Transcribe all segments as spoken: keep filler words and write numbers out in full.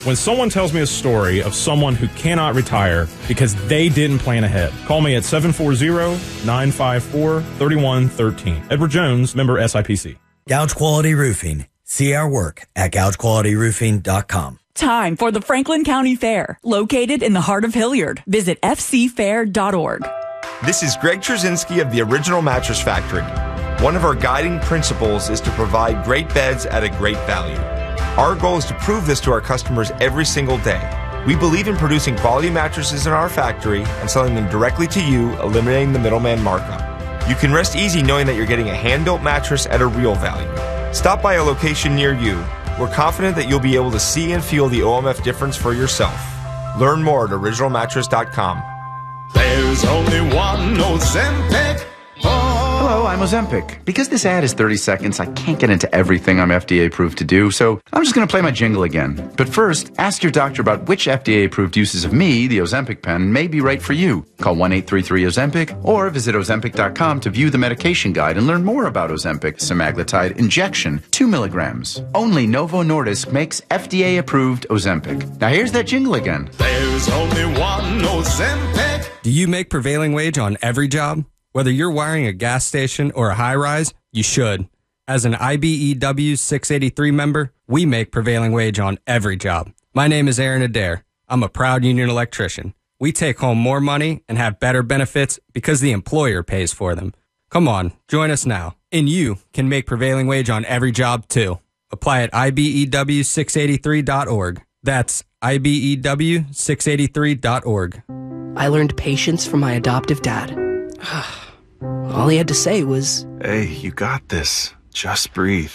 When someone tells me a story of someone who cannot retire because they didn't plan ahead, call me at seven four zero, nine five four, three one one three. Edward Jones, member S I P C. Gouge Quality Roofing. See our work at gouge quality roofing dot com. Time for the Franklin County Fair, located in the heart of Hilliard. Visit f c fair dot org. This is Greg Trzynski of the Original Mattress Factory. One of our guiding principles is to provide great beds at a great value. Our goal is to prove this to our customers every single day. We believe in producing quality mattresses in our factory and selling them directly to you, eliminating the middleman markup. You can rest easy knowing that you're getting a hand-built mattress at a real value. Stop by a location near you. We're confident that you'll be able to see and feel the O M F difference for yourself. Learn more at original mattress dot com. There's only one Ozempic. Hello, I'm Ozempic. Because this ad is thirty seconds, I can't get into everything I'm F D A approved to do, so I'm just going to play my jingle again. But first, ask your doctor about which F D A approved uses of me, the Ozempic pen, may be right for you. Call one eight three three Ozempic or visit ozempic dot com to view the medication guide and learn more about Ozempic semaglutide injection, two milligrams. Only Novo Nordisk makes F D A approved Ozempic. Now here's that jingle again. There's only one Ozempic. Do you make prevailing wage on every job? Whether you're wiring a gas station or a high-rise, you should. As an I B E W six eighty-three member, we make prevailing wage on every job. My name is Aaron Adair. I'm a proud union electrician. We take home more money and have better benefits because the employer pays for them. Come on, join us now. And you can make prevailing wage on every job, too. Apply at I B E W six eighty-three dot org. That's I B E W six eighty-three dot org. I learned patience from my adoptive dad. All he had to say was, "Hey, you got this. Just breathe."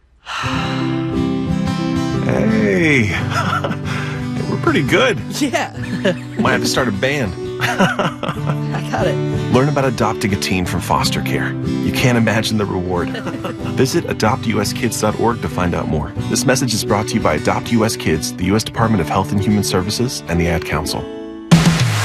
Hey, we're pretty good. Yeah. Might have to start a band. I got it. Learn about adopting a teen from foster care. You can't imagine the reward. Visit adopt u s kids dot org to find out more. This message is brought to you by Adopt U S Kids, the U S Department of Health and Human Services, and the Ad Council.